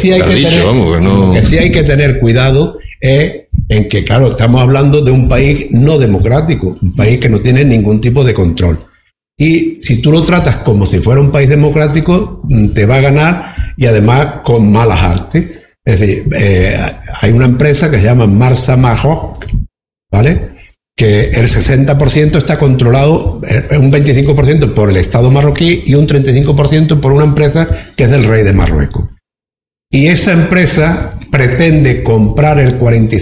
sí hay que tener cuidado es en que, claro, estamos hablando de un país no democrático, un país que no tiene ningún tipo de control. Y si tú lo tratas como si fuera un país democrático, te va a ganar, y además con malas artes. Es decir, hay una empresa que se llama Marsa Maroc, ¿vale?, que el 60% está controlado, un 25% por el Estado marroquí y un 35% por una empresa que es del rey de Marruecos. Y esa empresa pretende comprar el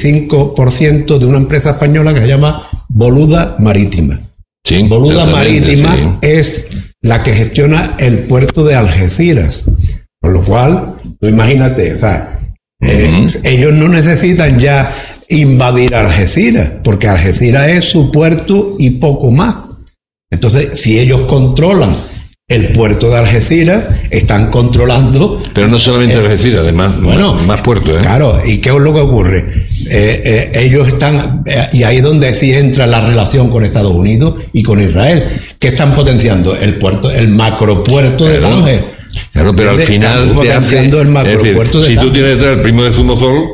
45% de una empresa española que se llama Boluda Marítima. Sí, Boluda Marítima es la que gestiona el puerto de Algeciras. Con lo cual, tú imagínate, o sea, ellos no necesitan ya invadir Algeciras, porque Algeciras es su puerto y poco más. Entonces, si ellos controlan el puerto de Algeciras, están controlando... Pero no solamente Algeciras, además, más puertos, ¿eh? Claro, ¿y qué es lo que ocurre? Ellos están... y ahí es donde sí entra la relación con Estados Unidos y con Israel. ¿Qué están potenciando? El puerto, el macropuerto de Tánger. Claro, pero al final te hace... si tú tienes detrás el primo de Zumosol,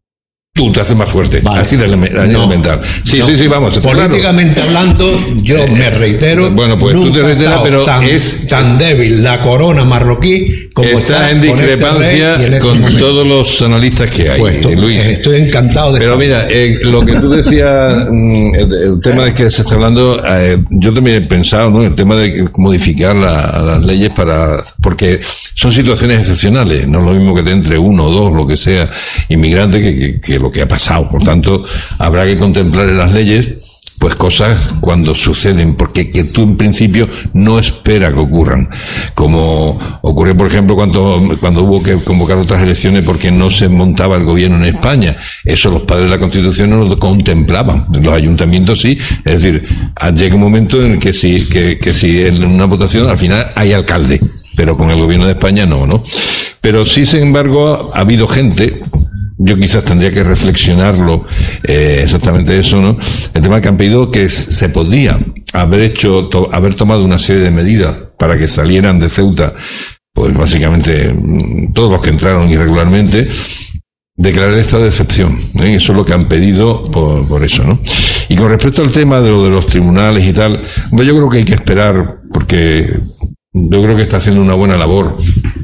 tú te haces más fuerte, vale. Así de elemental. Sí, vamos. Políticamente hablando, yo me reitero. Bueno, pues tú te reiteras, pero es tan débil la corona marroquí como está en discrepancia con todos los analistas que hay. Pues, Luis, estoy encantado de pero mira, lo que tú decías, el tema de que se está hablando, yo también he pensado, ¿no? El tema de modificar las leyes porque son situaciones excepcionales, no es lo mismo que te entre uno o dos, lo que sea, inmigrante que lo que ha pasado. Por tanto, habrá que contemplar en las leyes pues cosas cuando suceden, porque que tú en principio no esperas que ocurran, como ocurrió por ejemplo cuando hubo que convocar otras elecciones porque no se montaba el gobierno en España. Eso los padres de la Constitución no lo contemplaban, los ayuntamientos sí. Es decir, llega un momento en el que si en una votación al final hay alcalde, pero con el gobierno de España no. Pero sí, sin embargo, ha habido gente, yo quizás tendría que reflexionarlo, exactamente eso, ¿no? El tema que han pedido que se podría haber tomado una serie de medidas para que salieran de Ceuta, pues básicamente todos los que entraron irregularmente, declarar el estado de excepción, ¿eh? Eso es lo que han pedido por eso, ¿no? Y con respecto al tema de los tribunales y tal, yo creo que hay que esperar, porque yo creo que está haciendo una buena labor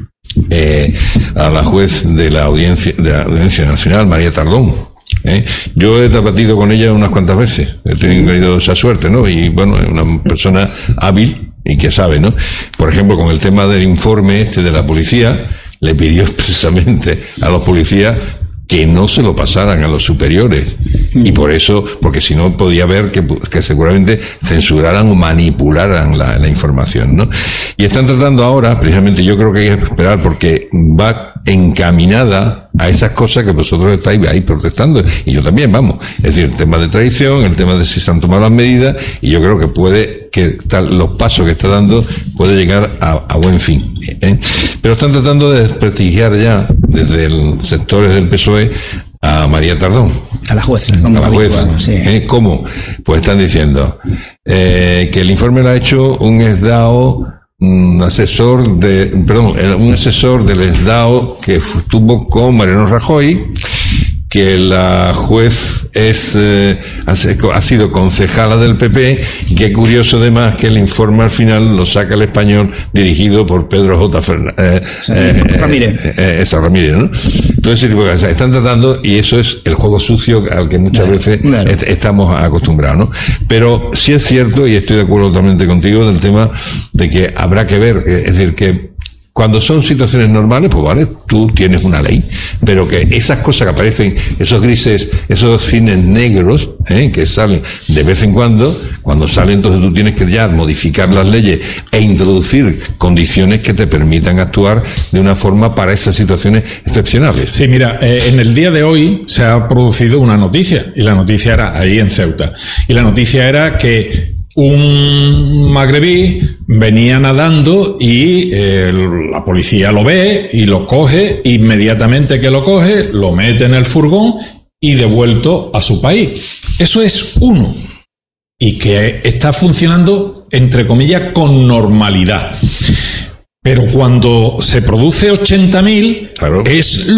a la juez de la Audiencia Nacional, María Tardón. Yo he debatido con ella unas cuantas veces, he tenido esa suerte, ¿no? Y bueno, es una persona hábil y que sabe, ¿no? Por ejemplo, con el tema del informe de la policía, le pidió expresamente a los policías que no se lo pasaran a los superiores. Y por eso, porque si no podía haber que seguramente censuraran o manipularan la información, ¿no? Y están tratando ahora, precisamente yo creo que hay que esperar porque va encaminada a esas cosas que vosotros estáis ahí protestando, y yo también, vamos. Es decir, el tema de traición, el tema de si se han tomado las medidas, y yo creo que los pasos que está dando puede llegar a buen fin, ¿eh? Pero están tratando de desprestigiar ya desde sectores del PSOE a María Tardón, a la jueza, sí. ¿Cómo? Pues están diciendo que el informe lo ha hecho un ESDAO, un asesor del ESDAO que estuvo con Mariano Rajoy, que la juez ha sido concejala del PP, y qué curioso además que el informe al final lo saca el Español dirigido por Pedro J. Ramírez, ¿no? Entonces, están tratando, y eso es el juego sucio al que muchas veces estamos acostumbrados, ¿no? Pero sí es cierto, y estoy de acuerdo totalmente contigo, del tema de que habrá que ver, es decir, que cuando son situaciones normales, pues vale, tú tienes una ley, pero que esas cosas que aparecen, esos grises, esos cines negros, que salen de vez en cuando salen, entonces tú tienes que ya modificar las leyes e introducir condiciones que te permitan actuar de una forma para esas situaciones excepcionales. Sí, mira, en el día de hoy se ha producido una noticia, y la noticia era ahí en Ceuta, y la noticia era que un magrebí venía nadando y la policía lo ve y lo coge, inmediatamente que lo coge, lo mete en el furgón y devuelto a su país. Eso es uno, y que está funcionando, entre comillas, con normalidad. Pero cuando se produce 80.000, claro, es